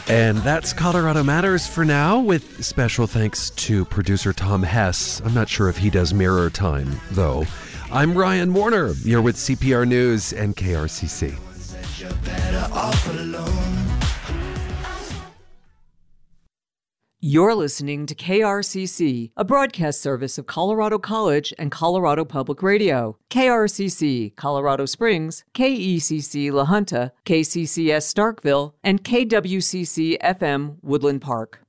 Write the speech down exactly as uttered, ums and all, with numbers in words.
And that's Colorado Matters for now, with special thanks to producer Tom Hess. I'm not sure if he does mirror time, though. I'm Ryan Warner. You're with C P R News and K R C C. You're listening to K R C C, a broadcast service of Colorado College and Colorado Public Radio. K R C C, Colorado Springs, K E C C La Junta, K C C S Starkville, and K W C C F M Woodland Park.